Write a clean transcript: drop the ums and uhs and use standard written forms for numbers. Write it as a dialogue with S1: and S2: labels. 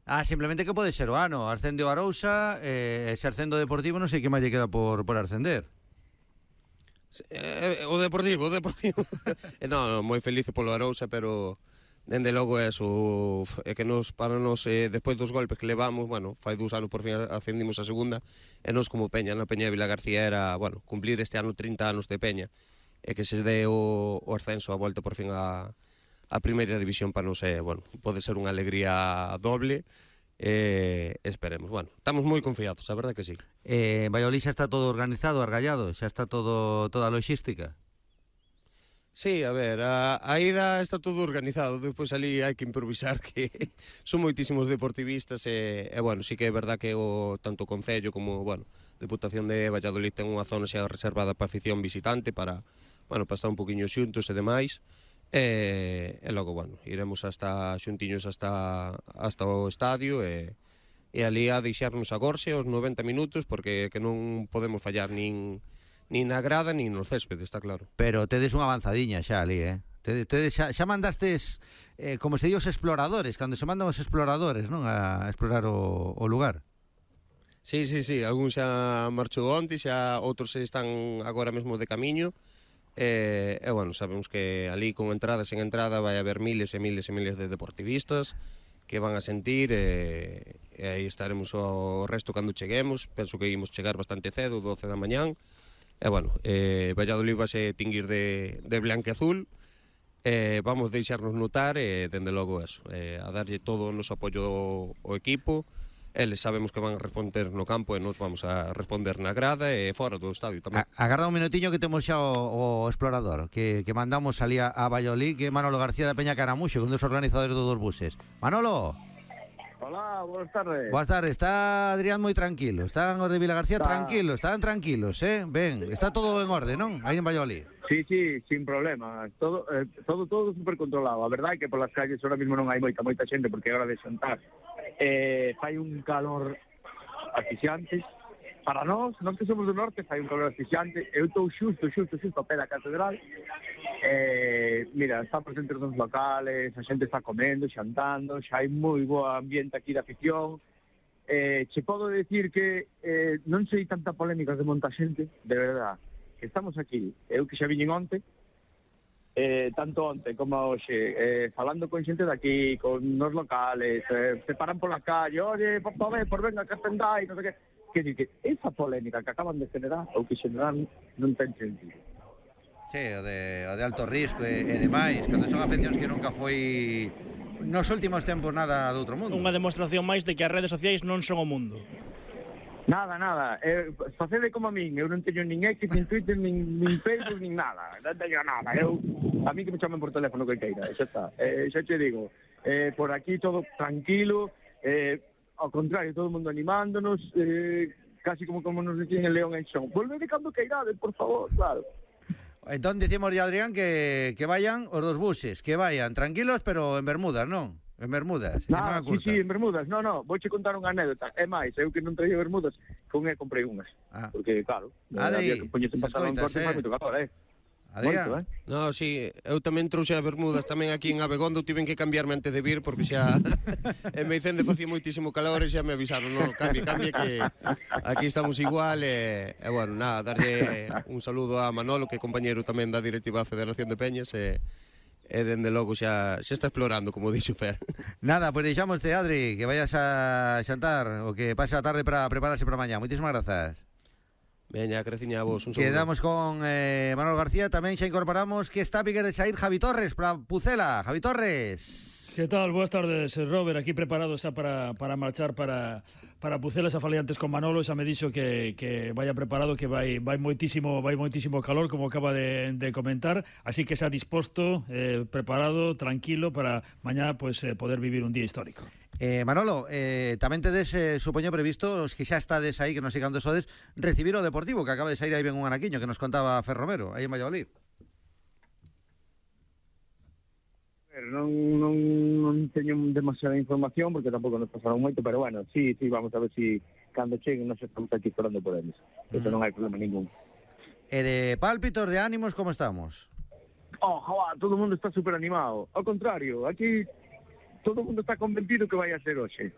S1: Simplemente que pode ser o ano. Ascende o Arousa, se ascende o Deportivo, non sei que máis lle queda por ascender.
S2: O Deportivo. Non, moi feliz polo Arousa, pero dende logo é que para nos, despois dos golpes que levamos, bueno, fai 2 anos por fin ascendimos a segunda, e nos como Peña, na Peña de Vilagarcía era, bueno, cumplir este ano 30 anos de Peña, e que se dé o ascenso a volta por fin a primeira división para nos, bueno, pode ser unha alegría doble. Esperemos, bueno, estamos moi confiados, a verdade que sí.
S1: Valladolid xa está todo organizado, argallado, xa está toda a logística.
S2: Sí, a ver, a ida está todo organizado, despois ali hai que improvisar, que son moitísimos deportivistas e bueno, sí que é verdad que tanto o Concello como, bueno, a Deputación de Valladolid ten unha zona xa reservada para afición visitante para estar un poquinho xuntos e demais. E logo, bueno, iremos xuntiños hasta o estadio e ali a deixarnos a gorxe os 90 minutos porque que non podemos fallar nin na grada nin no césped, está claro.
S1: Pero tedes unha avanzadiña xa ali, xa mandastes, como se di os exploradores, cando se mandan os exploradores, non, a explorar o lugar.
S2: Sí, algún xa marchou onte, xa outros están agora mesmo de camiño. Bueno, sabemos que ali con entrada sen entrada vai haber miles e miles e miles de deportivistas que van a sentir e aí estaremos o resto cando cheguemos. Penso que imos chegar bastante cedo, 12 da mañán. Bueno, Valladolid vai se tinguir de blanco e azul. Vamos deixarnos notar e dende logo eso, a darlle todo o noso apoio ao equipo. Eles sabemos que van a responder no campo e nos vamos a responder na grada e fora do estadio tamén.
S1: Agarda un minutiño que temos xa o explorador que mandamos ali a Valladolid, que é Manolo García da Peña Caramuxo, un dos organizadores dos buses. Manolo.
S3: Hola, buenas tardes.
S1: Buenas tardes, está Adrián moi tranquilo, están os de Vilagarcía tranquilos, están tranquilos, ben, está todo en orde, non? Aí en Valladolid.
S3: Sí, sin problema, todo super controlado. A verdade é que polas calles ahora mismo non hai moita xente porque é hora de xantar. Fai un calor asfixiante. Para nós que somos do norte, fai un calor asfixiante. Eu estou xusto a pé da catedral. Mira, estamos entre os locales, a xente está comendo, xantando, xa hai moi bo ambiente aquí de afición. Che podo decir que non sei tanta polémica de monta xente, de verdad. Estamos aquí, eu que xa viñen onte, tanto onte como hoxe, falando con xente daqui, con nos locales, se paran pola calle, oye, por venga, que atendai, non sei que. Quer dizer que esa polémica que acaban de generar, ou que generan, non ten sentido.
S1: Sí, o de alto risco e demais, cando son afeccións que nunca foi nos últimos tempos nada do outro mundo.
S4: Unha demostración máis de que as redes sociais non son o mundo.
S3: Nada, facede como a min, eu non teño nin X, nin Twitter, nin Facebook, nin nada, non teño nada, a mí que me chamen por teléfono que queira, xa está, xa te digo, por aquí todo tranquilo, ao contrario, todo o mundo animándonos, casi como nos decían en León en Xón, volvede cando queirade, por favor, claro.
S1: Entón dicimos de Adrián que vayan os dos buses, que vayan tranquilos, pero en Bermudas, non? En Bermudas,
S3: sí, en Bermudas, vouche contar unha anécdota. É máis, eu que non traía Bermudas, comprei unhas. Porque, claro,
S1: Adri,
S3: poñese en pantalón corto, fai moito calor,
S1: Adrián?
S2: No, sí, eu tamén trouxe a Bermudas tamén aquí en Abegondo, tiven que cambiarme antes de vir porque xa en Meicende facía moitísimo calor e xa me avisaron, no, cambie que aquí estamos igual e bueno, nada, darlle un saludo a Manolo, que é compañeiro tamén da directiva da Federación de Peñas e dende logo xa está explorando, como dixo Fer.
S1: Nada, pois deixámoste, Adri, que vayas a xantar o que pase a tarde para prepararse para mañá. Moitísimas grazas.
S2: Veña, creciña a vos, un saludo.
S1: Quedamos con Manolo García, tamén xa incorporamos que está Piquer de saír Javi Torres para Pucela. Javi Torres.
S4: Que tal? Boas tardes, Robert, aquí preparado xa para marchar para Pucela. Xa falei antes con Manolo, xa me dixo que vaya preparado, que vai moitísimo calor, como acaba de comentar, así que xa disposto, preparado, tranquilo para mañá poder vivir un día histórico.
S1: Manolo, tamén tedes, supoño, previsto os que xa estades aí, que non sei cando sodes, recibir o Deportivo, que acaba de sair aí ben un anaquiño, que nos contaba Fer Romero, aí en Valladolid.
S3: Non teño demasiada información porque tampouco nos pasaron moito, pero bueno, sí, vamos a ver si cando cheguen nos estamos aquí esperando por eles. Eso non hai problema ningún.
S1: E de pálpitos, de ánimos, como estamos?
S3: Todo o mundo está super animado. Ao contrario, aquí todo o mundo está convencido que vai a ser hoxe.